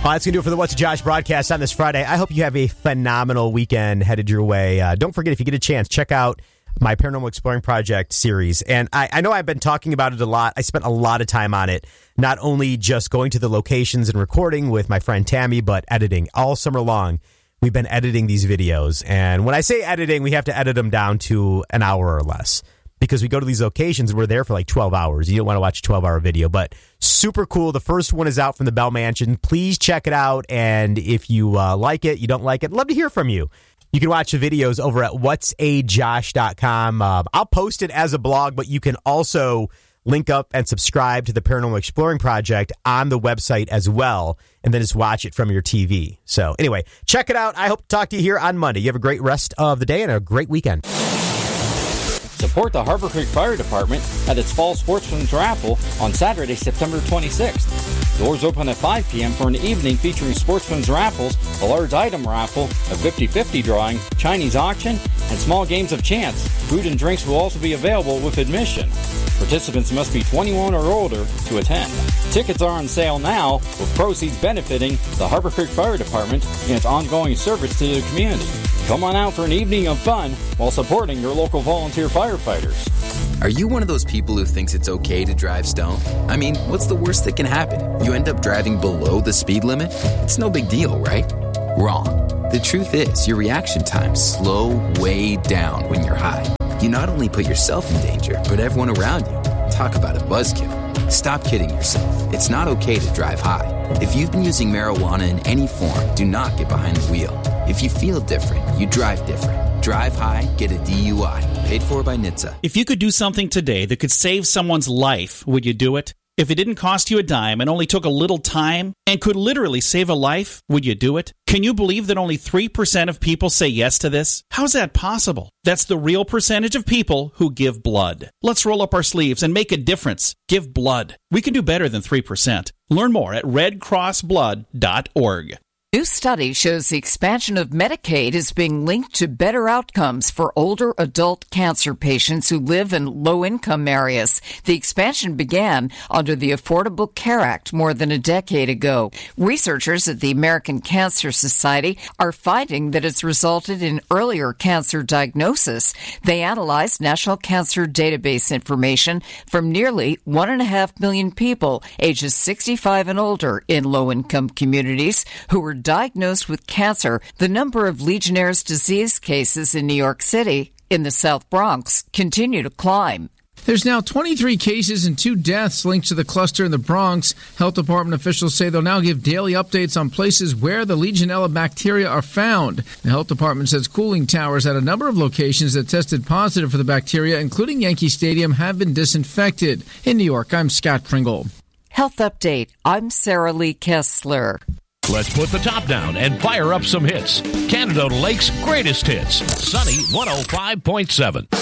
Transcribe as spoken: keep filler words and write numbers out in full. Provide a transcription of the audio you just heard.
Well, that's going to do it for the What's a Josh broadcast on this Friday. I hope you have a phenomenal weekend headed your way. Uh, don't forget, if you get a chance, check out my Paranormal Exploring Project series. And I, I know I've been talking about it a lot. I spent a lot of time on it, not only just going to the locations and recording with my friend Tammy, but editing. All summer long, we've been editing these videos. And when I say editing, we have to edit them down to an hour or less, because we go to these locations and we're there for like twelve hours. You don't want to watch a twelve-hour video, but super cool. The first one is out from the Bell Mansion. Please check it out, and if you uh, like it, you don't like it, I'd love to hear from you. You can watch the videos over at whats a josh dot com. Uh, I'll post it as a blog, but you can also link up and subscribe to the Paranormal Exploring Project on the website as well, and then just watch it from your T V. So anyway, check it out. I hope to talk to you here on Monday. You have a great rest of the day and a great weekend. Support the Harbor Creek Fire Department at its Fall Sportsman's Raffle on Saturday, September twenty-sixth. Doors open at five p.m. for an evening featuring Sportsman's Raffles, a large item raffle, a fifty-fifty drawing, Chinese auction, and small games of chance. Food and drinks will also be available with admission. Participants must be twenty-one or older to attend. Tickets are on sale now, with proceeds benefiting the Harbor Creek Fire Department and its ongoing service to the community. Come on out for an evening of fun while supporting your local volunteer firefighters. Are you one of those people who thinks it's okay to drive stoned? I mean, what's the worst that can happen? You end up driving below the speed limit? It's no big deal, right? Wrong. The truth is, your reaction times slow way down when you're high. You not only put yourself in danger, but everyone around you. Talk about a buzzkill. Stop kidding yourself. It's not okay to drive high. If you've been using marijuana in any form, do not get behind the wheel. If you feel different, you drive different. Drive high, get a D U I. Paid for by N H T S A. If you could do something today that could save someone's life, would you do it? If it didn't cost you a dime and only took a little time and could literally save a life, would you do it? Can you believe that only three percent of people say yes to this? How's that possible? That's the real percentage of people who give blood. Let's roll up our sleeves and make a difference. Give blood. We can do better than three percent. Learn more at red cross blood dot org. New study shows the expansion of Medicaid is being linked to better outcomes for older adult cancer patients who live in low-income areas. The expansion began under the Affordable Care Act more than a decade ago. Researchers at the American Cancer Society are finding that it's resulted in earlier cancer diagnosis. They analyzed National Cancer Database information from nearly one and a half million people ages sixty-five and older in low-income communities who were diagnosed with cancer. The number of Legionnaire's disease cases in New York City, in the South Bronx, continue to climb. There's now twenty-three cases and two deaths linked to the cluster in the Bronx. Health Department officials say they'll now give daily updates on places where the Legionella bacteria are found. The Health Department says cooling towers at a number of locations that tested positive for the bacteria, including Yankee Stadium, have been disinfected. In New York, I'm Scott Pringle. Health Update. I'm Sarah Lee Kessler. Let's put the top down and fire up some hits. Canada Lake's greatest hits. Sunny one oh five point seven.